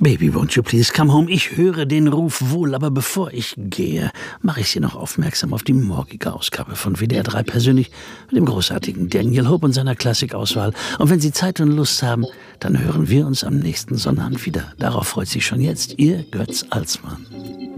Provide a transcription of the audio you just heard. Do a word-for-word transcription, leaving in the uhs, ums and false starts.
Baby, won't you please come home? Ich höre den Ruf wohl, aber bevor ich gehe, mache ich Sie noch aufmerksam auf die morgige Ausgabe von W D R drei persönlich mit dem großartigen Daniel Hope und seiner Klassikauswahl. Und wenn Sie Zeit und Lust haben, dann hören wir uns am nächsten Sonnabend wieder. Darauf freut sich schon jetzt Ihr Götz Alsmann.